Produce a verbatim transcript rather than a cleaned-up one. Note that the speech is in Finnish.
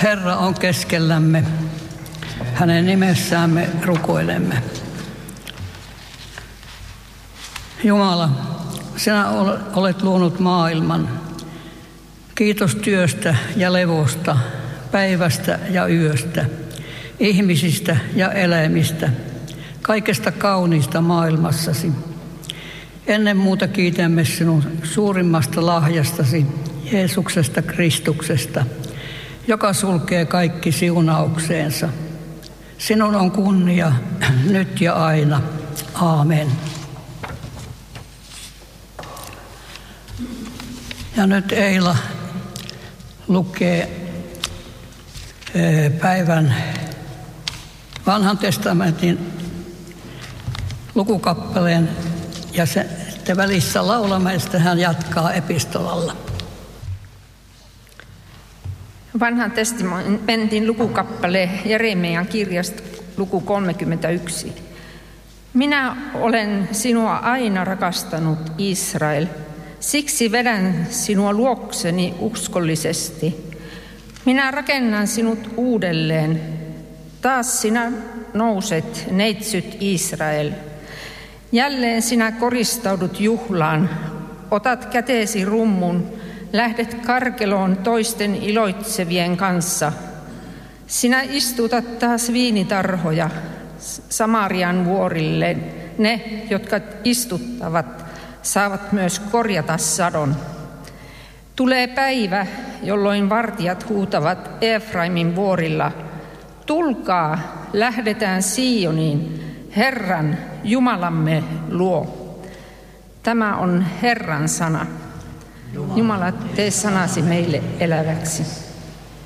Herra on keskellämme. Hänen nimessään me rukoilemme. Jumala, sinä olet luonut maailman. Kiitos työstä ja levosta, päivästä ja yöstä, ihmisistä ja eläimistä, kaikesta kauniista maailmassasi. Ennen muuta kiitämme sinun suurimmasta lahjastasi, Jeesuksesta Kristuksesta, joka sulkee kaikki siunaukseensa. Sinun on kunnia nyt ja aina. Aamen. Ja nyt Eila lukee päivän Vanhan testamentin lukukappaleen ja se, sitten välissä laulamme, ja sitten hän jatkaa epistolalla. Vanhan testamentin lukukappale Jeremian kirjasta luku kolmekymmentäyksi. Minä olen sinua aina rakastanut, Israel. Siksi vedän sinua luokseni uskollisesti. Minä rakennan sinut uudelleen. Taas sinä nouset, neitsyt Israel. Jälleen sinä koristaudut juhlaan. Otat käteesi rummun. Lähdet karkeloon toisten iloitsevien kanssa. Sinä istutat taas viinitarhoja Samarian vuorille. Ne, jotka istuttavat, saavat myös korjata sadon. Tulee päivä, jolloin vartijat huutavat Efraimin vuorilla. Tulkaa, lähdetään Sioniin, Herran, Jumalamme luo. Tämä on Herran sana. Jumala, tee sanasi meille eläväksi.